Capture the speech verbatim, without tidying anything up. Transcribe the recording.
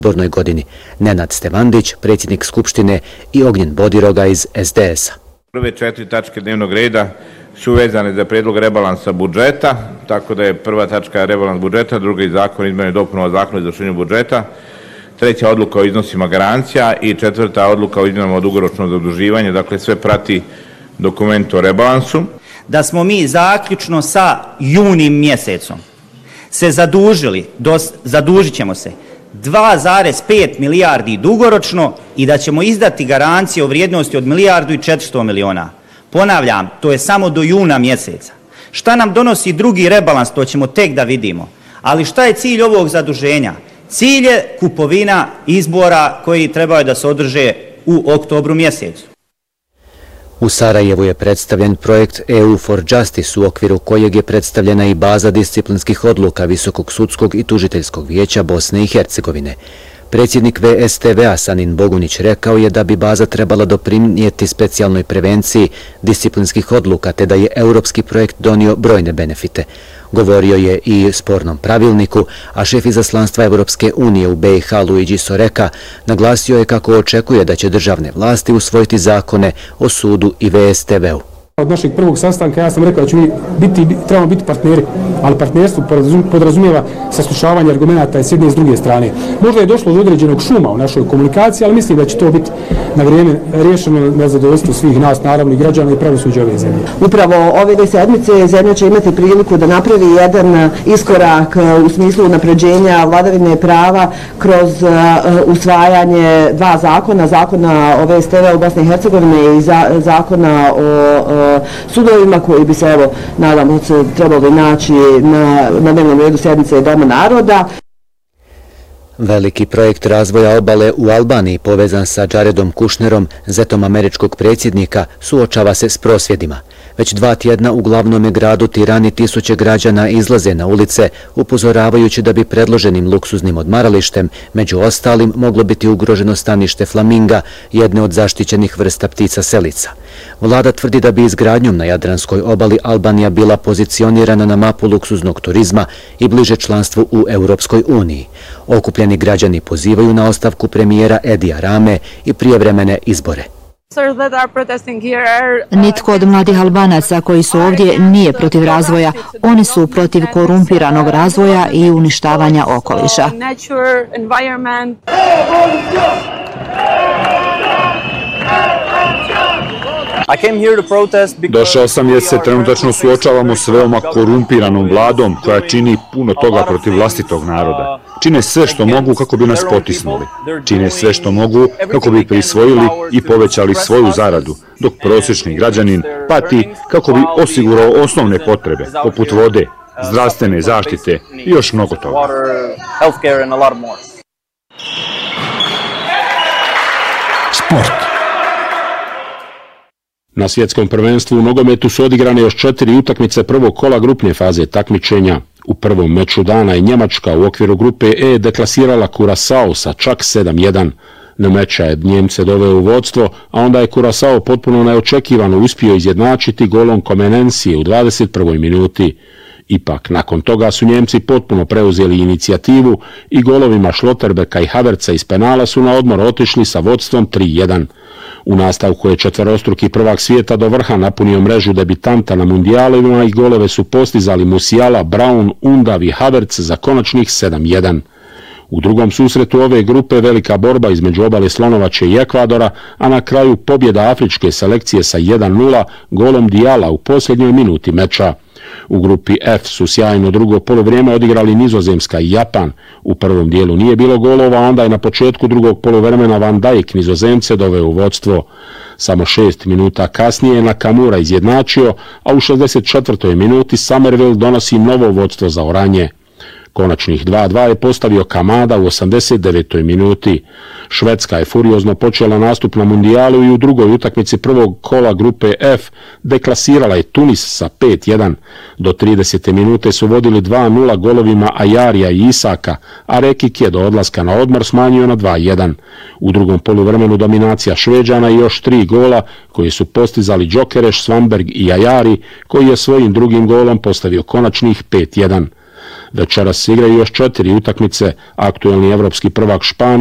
izbornoj godini. Nenad Stevandić, predsjednik Skupštine, i Ognjen Bodiroga iz S D S-a. Prve četiri tačke dnevnog reda su vezane za prijedlog rebalansa budžeta, tako da je prva tačka rebalans budžeta, druga je zakon izmjene i dopuna zakona o izvršenju budžeta, treća odluka o iznosima garancija i četvrta odluka o izmjenama dugoročnog zaduživanja, dakle sve prati dokument o rebalansu. Da smo mi zaključno sa junim mjesecom se zadužili, dos, zadužit ćemo se dva zarez pet milijardi dugoročno i da ćemo izdati garancije o vrijednosti od milijardu i četiristo miliona. Ponavljam, to je samo do juna mjeseca. Šta nam donosi drugi rebalans, to ćemo tek da vidimo. Ali šta je cilj ovog zaduženja? Cilj je kupovina izbora koji trebaju da se održe u oktobru mjesecu. U Sarajevu je predstavljen projekt E U for Justice, u okviru kojeg je predstavljena i baza disciplinskih odluka Visokog sudskog i tužiteljskog vijeća Bosne i Hercegovine. Predsjednik V S T V-a Sanin Bogunić rekao je da bi baza trebala doprinijeti specijalnoj prevenciji disciplinskih odluka, te da je europski projekt donio brojne benefite. Govorio je i o spornom pravilniku, a šef izaslanstva Evropske unije u B i H Luigi Soreka naglasio je kako očekuje da će državne vlasti usvojiti zakone o sudu i V S T V-u. Od našeg prvog sastanka ja sam rekao da ćemo biti, trebamo biti partneri, ali partnerstvo podrazumijeva saslušavanje argumenata s jedne i s druge strane. Možda je došlo do određenog šuma u našoj komunikaciji, ali mislim da će to biti na vrijeme riješeno na zadovoljstvo svih nas, naravno i građana i pravosuđa ove zemlje. Upravo ove dvije sedmice zemlja će imati priliku da napravi jedan iskorak u smislu unapređenja vladavine prava kroz usvajanje dva zakona, zakona o V S T V-u Bosne i Hercegovine i zakona o sudovima koji bi se, evo, nadamo se, trebali naći na, na dnevnom redu sjednice Doma naroda. Veliki projekt razvoja obale u Albaniji, povezan sa Jaredom Kushnerom, zetom američkog predsjednika, suočava se s prosvjedima. Već dva tjedna u glavnom gradu Tirani tisuće građana izlaze na ulice, upozoravajući da bi predloženim luksuznim odmaralištem, među ostalim, moglo biti ugroženo stanište flaminga, jedne od zaštićenih vrsta ptica selica. Vlada tvrdi da bi izgradnjom na Jadranskoj obali Albanija bila pozicionirana na mapu luksuznog turizma i bliže članstvu u Europskoj uniji. Okupljeni građani pozivaju na ostavku premijera Edija Rame i prijevremene izbore. Nitko od mladih Albanaca koji su ovdje nije protiv razvoja. Oni su protiv korumpiranog razvoja i uništavanja okoliša. Došao sam jer se trenutačno suočavamo s veoma korumpiranom vladom koja čini puno toga protiv vlastitog naroda. Čine sve što mogu kako bi nas potisnuli. Čine sve što mogu kako bi prisvojili i povećali svoju zaradu, dok prosječni građanin pati kako bi osigurao osnovne potrebe, poput vode, zdravstvene zaštite i još mnogo toga. Sport. Na svjetskom prvenstvu u nogometu su odigrane još četiri utakmice prvog kola grupne faze takmičenja. U prvom meču dana je Njemačka u okviru grupe E deklasirala Curaçao sa čak sedam jedan. Na meča je Njemce doveo u vodstvo, a onda je Curaçao potpuno neočekivano uspio izjednačiti golom Comenencije u dvadeset prvoj minuti. Ipak, nakon toga su Njemci potpuno preuzeli inicijativu i golovima Schlotterbecka i Havertza iz penala su na odmor otišli sa vodstvom tri jedan. U nastavku je četverostruki prvak svijeta do vrha napunio mrežu debitanta na mundijalima i golove su postizali Musiala, Braun, Undav i Havertz za konačnih sedam jedan. U drugom susretu ove grupe velika borba između obale Slonovače i Ekvadora, a na kraju pobjeda afričke selekcije sa jedan nula golom Dijala u posljednjoj minuti meča. U grupi F su sjajno drugo poluvrijeme odigrali Nizozemska i Japan. U prvom dijelu nije bilo golova, a onda je na početku drugog poluvremena Van Dijk Nizozemce doveo u vodstvo. Samo šest minuta kasnije je Nakamura izjednačio, a u šezdeset četvrtoj minuti Somerville donosi novo vodstvo za oranje. Konačnih dva dva je postavio Kamada u osamdeset devetoj minuti. Švedska je furiozno počela nastup na mundijalu i u drugoj utakmici prvog kola grupe F deklasirala je Tunis sa pet jedan. Do tridesete minute su vodili dva nula golovima Ajarija i Isaka, a Rekik je do odlaska na odmor smanjio na dva jedan. U drugom poluvremenu dominacija Šveđana i još tri gola koji su postizali Džokereš, Svanberg i Ajari, koji je svojim drugim golom postavio konačnih pet jedan. Večeras se igraju još četiri utakmice, aktuelni evropski prvak Španije